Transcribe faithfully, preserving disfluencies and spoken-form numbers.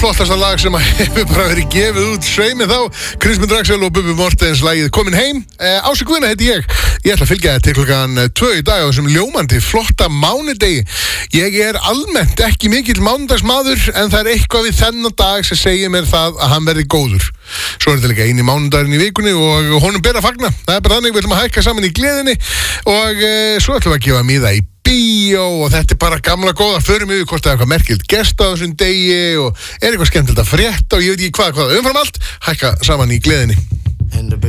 flottasta lag sem hefur bara verið gefið út sveimi þá Kristmund Draxel og Bubbi Mortens lagið Komin heim. eh, Ási Guðna heiti ég Ég ætla að fylgja þér til klukkan tvö í dag á þessum ljómandi flotta mánudegi. Ég er almennt ekki mikill mánudagsmaður, en það er eitthvað við þennan dag sem segir mér það að hann verði góður. Svo er þetta líka eini mánudagurinn í vikunni og honum ber að fagna. Það er bara þannig, við ætlum að hækka saman í gleðinni og e, svo ætlum við að gefa miða í bíó og þetta er bara gamla góða. Förum yfir hvort það er eitthvað merkilt gest á þessum degi og er eitthvað skemmtilegt að frétta og ég veit ekki hvað, hvað umfram allt, hækka saman í gleðinni.